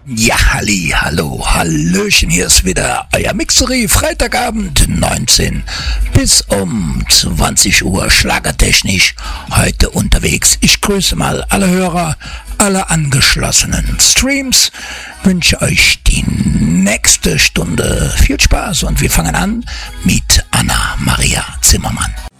Ja, halli, hallo, hallöchen, hier ist wieder euer Mixery, Freitagabend, 19 bis um 20 Uhr, schlagertechnisch, heute unterwegs. Ich grüße mal alle Hörer, alle angeschlossenen Streams, wünsche euch die nächste Stunde viel Spaß und wir fangen an mit Anna-Maria Zimmermann.